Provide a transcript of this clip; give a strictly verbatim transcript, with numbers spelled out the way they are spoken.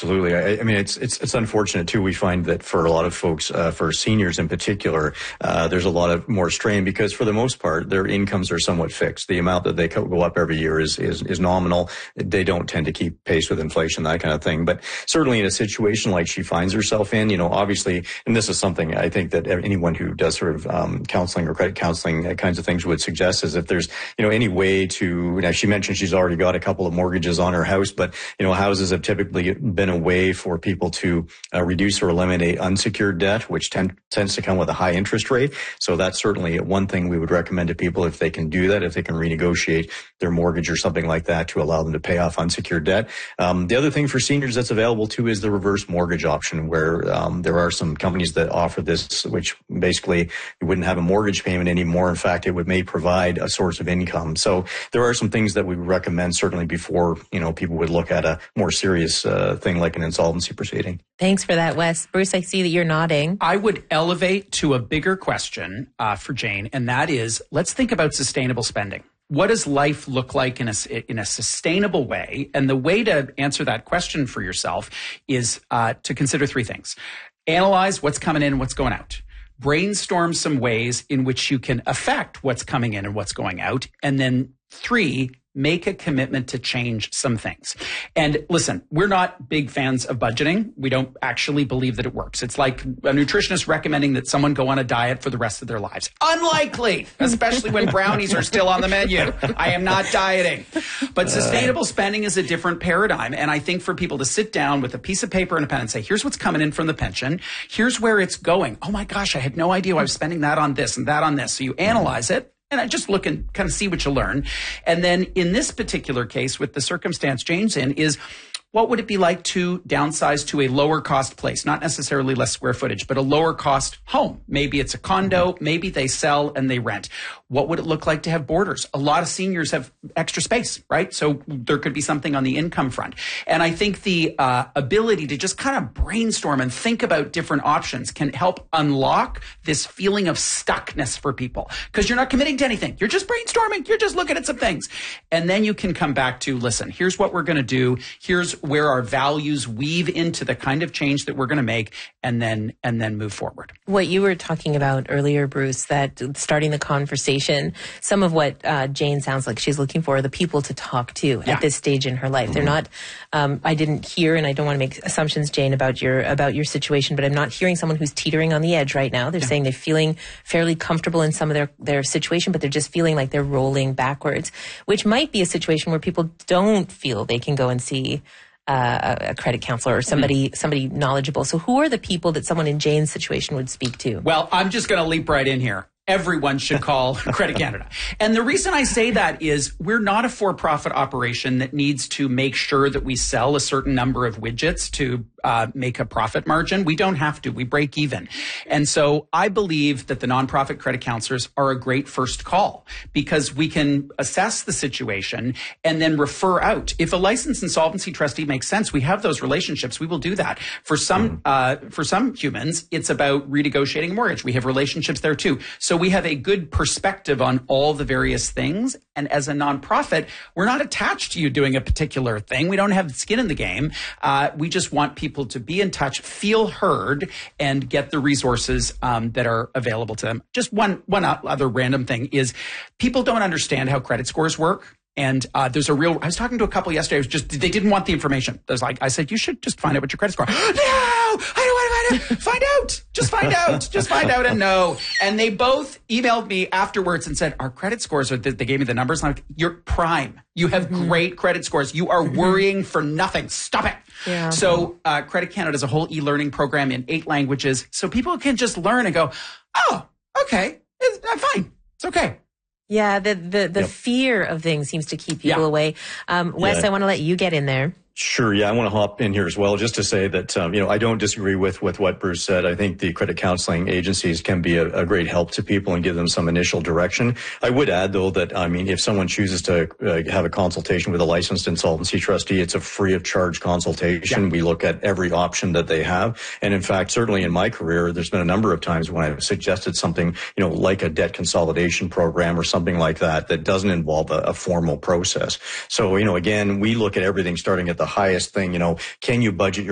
absolutely. I, I mean, it's, it's, it's unfortunate too. We find that for a lot of folks, uh, for seniors in particular, uh, there's a lot of more strain because for the most part, their incomes are somewhat fixed. The amount that they go up every year is, is, is nominal. They don't tend to keep pace with inflation, that kind of thing. But certainly in a situation like she finds herself in, you know, obviously, and this is something I think that anyone who does sort of, um, counseling or credit counseling kinds of things would suggest is if there's, you know, any way to, now she mentioned she's already got a couple of mortgages on her house, but, you know, houses have typically been a way for people to uh, reduce or eliminate unsecured debt, which tend, tends to come with a high interest rate. So that's certainly one thing we would recommend to people if they can do that, if they can renegotiate their mortgage or something like that to allow them to pay off unsecured debt. Um, the other thing for seniors that's available too is the reverse mortgage option, where um, there are some companies that offer this, which basically you wouldn't have a mortgage payment anymore. In fact, it would may provide a source of income. So there are some things that we would recommend certainly before, you know, people would look at a more serious uh, thing like an insolvency proceeding. Thanks for that, Wes. Bruce, I see that you're nodding. I would elevate to a bigger question uh, for Jane, and that is, let's think about sustainable spending. What does life look like in a, in a sustainable way? And the way to answer that question for yourself is uh, to consider three things. Analyze what's coming in and what's going out. Brainstorm some ways in which you can affect what's coming in and what's going out. And then three, make a commitment to change some things. And listen, we're not big fans of budgeting. We don't actually believe that it works. It's like a nutritionist recommending that someone go on a diet for the rest of their lives. Unlikely, especially when brownies are still on the menu. I am not dieting. But sustainable spending is a different paradigm. And I think for people to sit down with a piece of paper and a pen and say, here's what's coming in from the pension. Here's where it's going. Oh my gosh, I had no idea I was spending that on this and that on this. So you analyze it. And I just look and kind of see what you learn. And then in this particular case, with the circumstance Jane's in, is what would it be like to downsize to a lower cost place? Not necessarily less square footage, but a lower cost home. Maybe it's a condo. Maybe they sell and they rent. What would it look like to have borders? A lot of seniors have extra space, right? So there could be something on the income front. And I think the uh, ability to just kind of brainstorm and think about different options can help unlock this feeling of stuckness for people, because you're not committing to anything. You're just brainstorming. You're just looking at some things. And then you can come back to, listen, here's what we're going to do. Here's where our values weave into the kind of change that we're going to make, and then and then move forward. What you were talking about earlier, Bruce, that starting the conversation, some of what uh, Jane sounds like she's looking for are the people to talk to Yeah. at this stage in her life. Mm-hmm. They're not, um, I didn't hear, and I don't want to make assumptions, Jane, about your about your situation, but I'm not hearing someone who's teetering on the edge right now. They're yeah. saying they're feeling fairly comfortable in some of their, their situation, but they're just feeling like they're rolling backwards, which might be a situation where people don't feel they can go and see Uh, a credit counselor or somebody mm. somebody knowledgeable. So who are the people that someone in Jane's situation would speak to? Well, I'm just going to leap right in here. Everyone should call Credit Canada. And the reason I say that is we're not a for-profit operation that needs to make sure that we sell a certain number of widgets to uh, make a profit margin. We don't have to. We break even. And so I believe that the nonprofit credit counselors are a great first call, because we can assess the situation and then refer out. If a licensed insolvency trustee makes sense, we have those relationships. We will do that. For some, uh, for some humans, it's about renegotiating a mortgage. We have relationships there too. So we have a good perspective on all the various things. And as a nonprofit, we're not attached to you doing a particular thing. We don't have skin in the game. Uh, we just want people to be in touch, feel heard, and get the resources um, that are available to them. Just one, one other random thing is people don't understand how credit scores work. And uh, there's a real, I was talking to a couple yesterday, it was just, they didn't want the information. There's like, I said, you should just find out what your credit score. No, I don't want to find out. Find out. Just find out. Just find out and know. And they both emailed me afterwards and said, our credit scores are, they gave me the numbers. And I'm like, you're prime. You have mm-hmm. great credit scores. You are worrying for nothing. Stop it. Yeah. So uh, Credit Canada is a whole e-learning program in eight languages. So people can just learn and go, oh, okay, I'm fine. It's okay. Yeah, the the, the yep. fear of things seems to keep people yeah. away. Um, Wes, yeah. I want to let you get in there. Sure. Yeah, I want to hop in here as well, just to say that, um, you know, I don't disagree with, with what Bruce said. I think the credit counseling agencies can be a, a great help to people and give them some initial direction. I would add, though, that, I mean, if someone chooses to uh, have a consultation with a licensed insolvency trustee, it's a free of charge consultation. Yeah. We look at every option that they have. And in fact, certainly in my career, there's been a number of times when I've suggested something, you know, like a debt consolidation program or something like that, that doesn't involve a, a formal process. So, you know, again, we look at everything starting at the highest thing, you know, can you budget your